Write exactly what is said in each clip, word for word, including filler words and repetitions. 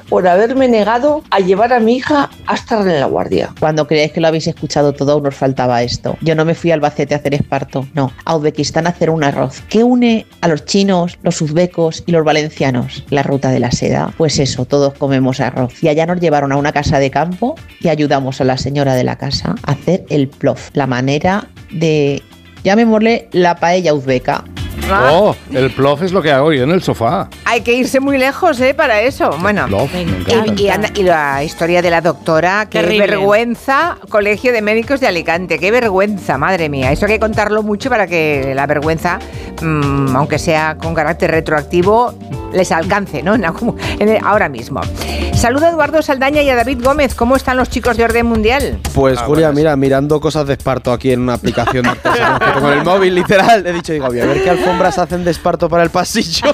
por haberme negado a llevar a mi hija hasta la guardia. Cuando creáis que lo habéis escuchado todo, aún os faltaba esto. Yo no me fui a Albacete a hacer esparto, no, a Uzbekistán a hacer un arroz. ¿Qué une a los chinos, los uzbecos y los valencianos? La ruta de la seda. Pues eso, todos comemos arroz. Y allá nos llevaron a una casa de campo y ayudamos a la señora de la casa a hacer el plof, la manera de, llamémosle, la paella uzbeca. Ah. Oh, el plof es lo que hago yo en el sofá. Hay que irse muy lejos, ¿eh? Para eso. Bueno, plof, y, y, anda, y la historia de la doctora, qué Terrible. vergüenza, Colegio de Médicos de Alicante, qué vergüenza, madre mía. Eso hay que contarlo mucho para que la vergüenza, mmm, aunque sea con carácter retroactivo, les alcance, ¿no? En, en el, ahora mismo. Saluda a Eduardo Saldaña y a David Gómez. ¿Cómo están los chicos de Orden Mundial? Pues, ah, Julia, bueno, mira, mirando cosas de esparto aquí en una aplicación de artesanos que tengo en el móvil, literal, he dicho, digo, a ver qué alfombras hacen de esparto para el pasillo.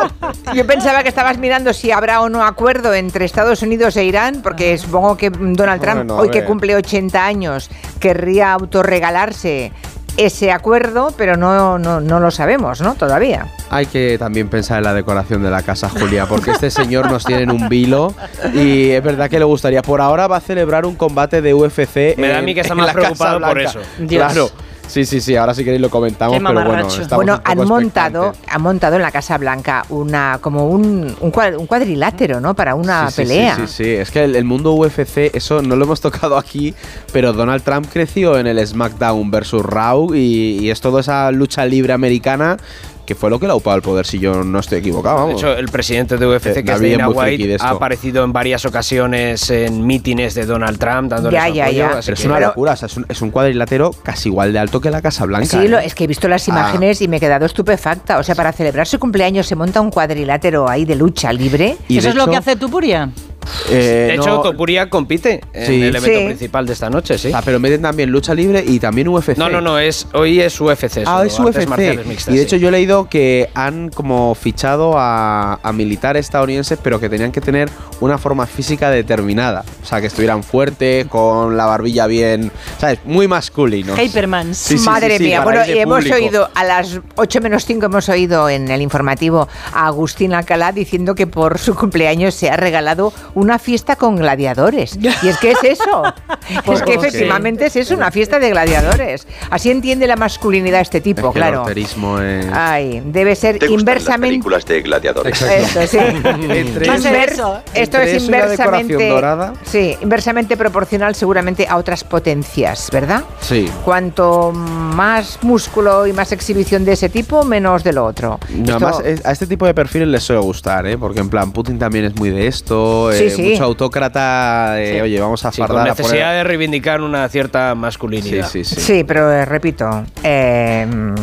Yo pensaba que estabas mirando si habrá o no acuerdo entre Estados Unidos e Irán, porque supongo que Donald Trump, bueno, hoy que cumple ochenta años, querría autorregalarse ese acuerdo, pero no, no, no lo sabemos, ¿no? Todavía. Hay que también pensar en la decoración de la casa, Julia, porque este señor nos tiene en un vilo y es verdad que le gustaría. Por ahora va a celebrar un combate de U F C. Me da a mí que está más preocupado por eso. Dios. Claro. Sí, sí, sí, ahora si queréis lo comentamos, pero bueno, bueno, han montado, han montado en la Casa Blanca una como un, un, cuad, un cuadrilátero, ¿no? Para una sí, pelea. Sí, sí, sí, sí, es que el, el mundo U F C, eso no lo hemos tocado aquí, pero Donald Trump creció en el SmackDown versus Raw y, y es toda esa lucha libre americana que fue lo que le ha upado el poder, si yo no estoy equivocado. Vamos. De hecho, el presidente de U F C, eh, que es Dana White, ha aparecido en varias ocasiones en mítines de Donald Trump, dándole ya, ya, apoyo. Ya. Pero es una pero, locura, o sea, es, un, es un cuadrilátero casi igual de alto que la Casa Blanca. Sí, ¿eh? lo, es que he visto las imágenes ah. y me he quedado estupefacta. O sea, para celebrar su cumpleaños se monta un cuadrilátero ahí de lucha libre. ¿Y eso es hecho, lo que hace Tupuria? Eh, de hecho, no, Topuria compite en sí, el evento sí. principal de esta noche, sí. Ah, pero meten también lucha libre y también U F C. No, no, no, es, hoy es U F C. Ah, es U F C. Mixtas, y de hecho sí. yo he leído que han como fichado a, a militares estadounidenses, pero que tenían que tener una forma física determinada. O sea, que estuvieran fuertes, con la barbilla bien, ¿sabes? Muy masculino. Hypermans. Sí, sí, Madre sí, sí, mía. Bueno, y hemos oído, a las ocho menos cinco hemos oído en el informativo a Agustín Alcalá diciendo que por su cumpleaños se ha regalado una fiesta con gladiadores. Y es que es eso. Es que efectivamente es eso, una fiesta de gladiadores. Así entiende la masculinidad este tipo, es que claro. El es... Ay, debe ser ¿Te inversamente. Las películas de gladiadores. Esto, sí. Inver... eso. Esto es inversamente. Sí, inversamente proporcional seguramente a otras potencias, ¿verdad? Sí. Cuanto más músculo y más exhibición de ese tipo, menos de lo otro. No, esto... más, a este tipo de perfiles les suele gustar, ¿eh? Porque en plan Putin también es muy de esto. Sí, eh, sí. Mucho autócrata. Eh, sí. Oye, vamos a sí, fardar. Con necesidad a poner... de reivindicar una cierta masculinidad. Sí, sí, sí. Sí, pero eh, repito. Eh...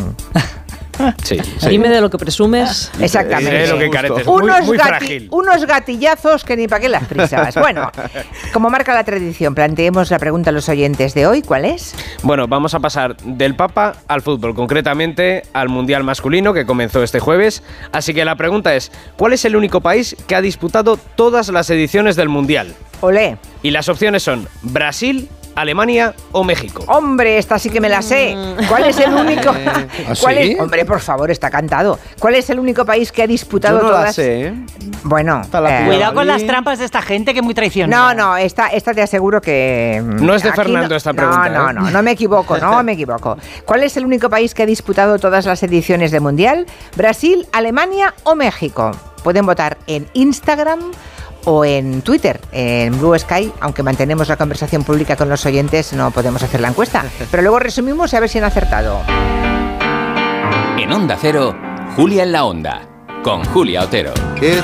Sí, sí. Dime de lo que presumes. Exactamente. De lo que careces. Unos, muy, muy gati- frágil. unos gatillazos que ni para qué las prisas. Bueno, como marca la tradición, planteemos la pregunta a los oyentes de hoy. ¿Cuál es? Bueno, vamos a pasar del Papa al fútbol, concretamente al Mundial masculino que comenzó este jueves. Así que la pregunta es, ¿cuál es el único país que ha disputado todas las ediciones del Mundial? Olé. Y las opciones son Brasil, Alemania o México. Hombre, esta sí que me la sé. ¿Cuál es el único? ¿Ah, ¿Cuál sí? es? Hombre, por favor, está cantado. ¿Cuál es el único país que ha disputado Yo no todas? la sé, ¿eh? Bueno, la eh, cuidado con las trampas de esta gente que es muy traicionera. No, no, esta, esta te aseguro que no es de Fernando no, esta pregunta. No, no, ¿eh? no, no me equivoco, no me equivoco. ¿Cuál es el único país que ha disputado todas las ediciones de Mundial? ¿Brasil, Alemania o México? Pueden votar en Instagram o en Twitter, en Blue Sky, aunque mantenemos la conversación pública con los oyentes, no podemos hacer la encuesta. Pero luego resumimos y a ver si han acertado. En Onda Cero, Julia en la Onda, con Julia Otero. It's